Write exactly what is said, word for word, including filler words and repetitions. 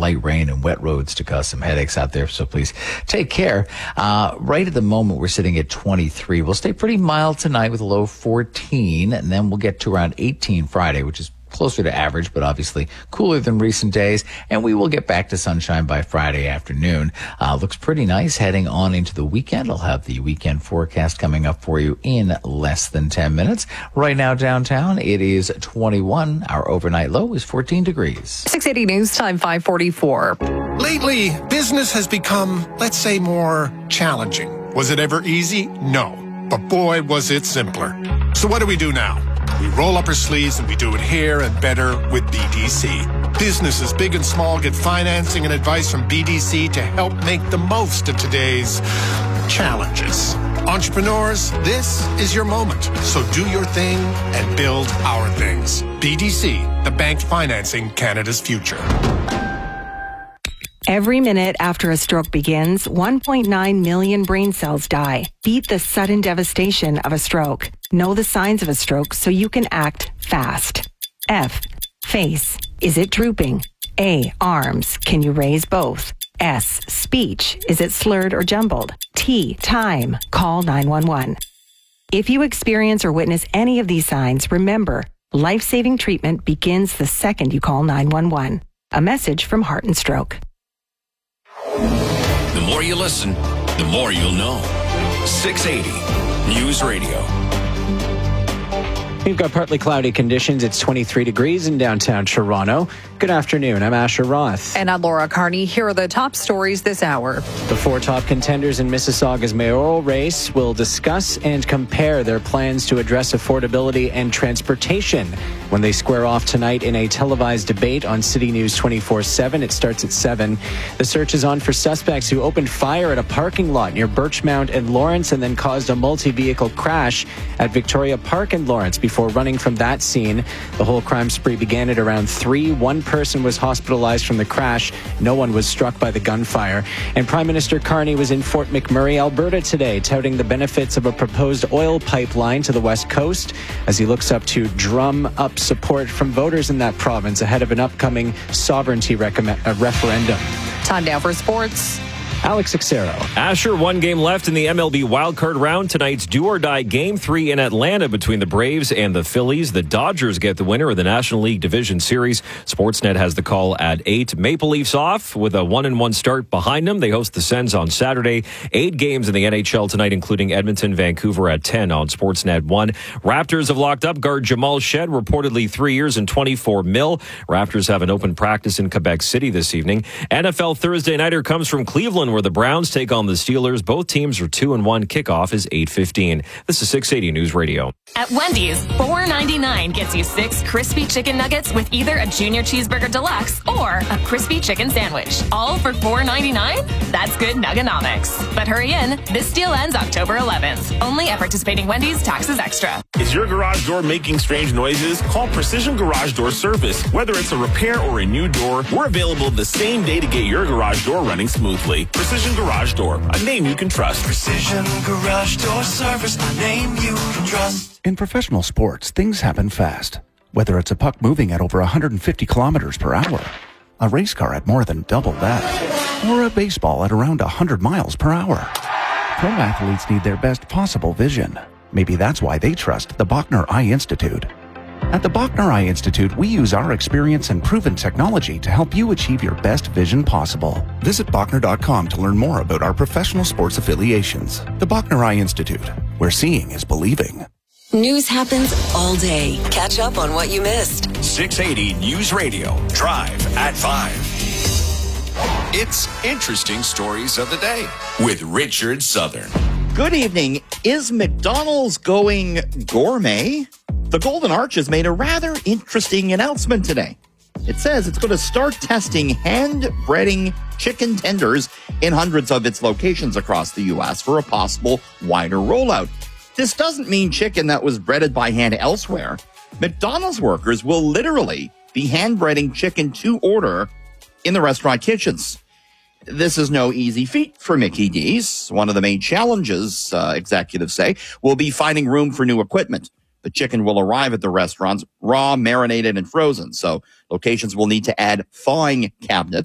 light rain and wet roads to cause some headaches out there. So please take care. Uh, right at the moment, we're sitting at twenty-three. We'll stay pretty mild tonight with a low fourteen, and then we'll get to around eighteen Friday, which is closer to average, but obviously cooler than recent days. And we will get back to sunshine by Friday afternoon. Uh, looks pretty nice heading on into the weekend. I'll have the weekend forecast coming up for you in less than ten minutes. Right now downtown, it is twenty-one. Our overnight low is fourteen degrees. six eighty News Time, five forty-four. Lately, business has become, let's say, more challenging. Was it ever easy? No. But boy, was it simpler. So what do we do now? We roll up our sleeves and we do it here and better with B D C. Businesses big and small get financing and advice from B D C to help make the most of today's challenges. Entrepreneurs, this is your moment. So do your thing and build our things. B D C, the bank financing Canada's future. Every minute after a stroke begins, one point nine million brain cells die. Beat the sudden devastation of a stroke. Know the signs of a stroke so you can act fast. F. Face. Is it drooping? A. Arms. Can you raise both? S. Speech. Is it slurred or jumbled? T. Time. Call nine one one. If you experience or witness any of these signs, remember, life-saving treatment begins the second you call nine one one. A message from Heart and Stroke. The more you listen, the more you'll know. six eighty News Radio. We've got partly cloudy conditions. It's twenty-three degrees in downtown Toronto. Good afternoon. I'm Asher Roth. And I'm Laura Carney. Here are the top stories this hour. The four top contenders in Mississauga's mayoral race will discuss and compare their plans to address affordability and transportation when they square off tonight in a televised debate on City News twenty-four seven. It starts at seven. The search is on for suspects who opened fire at a parking lot near Birchmount and Lawrence and then caused a multi-vehicle crash at Victoria Park in Lawrence before running from that scene. The whole crime spree began at around three. One person was hospitalized from the crash. No one was struck by the gunfire. And Prime Minister Carney was in Fort McMurray, Alberta today, touting the benefits of a proposed oil pipeline to the west coast as he looks up to drum up support from voters in that province ahead of an upcoming sovereignty recommend, uh, referendum. Time now for sports. Alex Xero. Asher, one game left in the M L B wildcard round. Tonight's do-or-die Game three in Atlanta between the Braves and the Phillies. The Dodgers get the winner of the National League Division Series. Sportsnet has the call at eight. Maple Leafs off with a one and one start behind them. They host the Sens on Saturday. Eight games in the N H L tonight, including Edmonton, Vancouver at ten on Sportsnet one. Raptors have locked up guard Jamal Shed, reportedly three years and twenty-four mil. Raptors have an open practice in Quebec City this evening. N F L Thursday Nighter comes from Cleveland, where the Browns take on the Steelers. Both teams are two and one. Kickoff is eight fifteen. This is six eighty News Radio. At Wendy's, four ninety-nine gets you six crispy chicken nuggets with either a junior cheeseburger deluxe or a crispy chicken sandwich. All for four ninety-nine? That's good nuggenomics. But hurry in. This deal ends October eleventh. Only at participating Wendy's. Taxes extra. Is your garage door making strange noises? Call Precision Garage Door Service. Whether it's a repair or a new door, we're available the same day to get your garage door running smoothly. Precision Garage Door, a name you can trust. Precision Garage Door Service, a name you can trust. In professional sports, things happen fast. Whether it's a puck moving at over one hundred fifty kilometers per hour, a race car at more than double that, or a baseball at around one hundred miles per hour. Pro athletes need their best possible vision. Maybe that's why they trust the Bachner Eye Institute. At the Bachner Eye Institute, we use our experience and proven technology to help you achieve your best vision possible. Visit Bachner dot com to learn more about our professional sports affiliations. The Bachner Eye Institute, where seeing is believing. News happens all day. Catch up on what you missed. six eighty News Radio. Drive at five. It's Interesting Stories of the Day with Richard Southern. Good evening. Is McDonald's going gourmet? The Golden Arches made a rather interesting announcement today. It says it's going to start testing hand-breading chicken tenders in hundreds of its locations across the U S for a possible wider rollout. This doesn't mean chicken that was breaded by hand elsewhere. McDonald's workers will literally be hand-breading chicken to order in the restaurant kitchens. This is no easy feat for Mickey D's. One of the main challenges, uh, executives say, will be finding room for new equipment. The chicken will arrive at the restaurants raw, marinated, and frozen. So locations will need to add thawing cabinets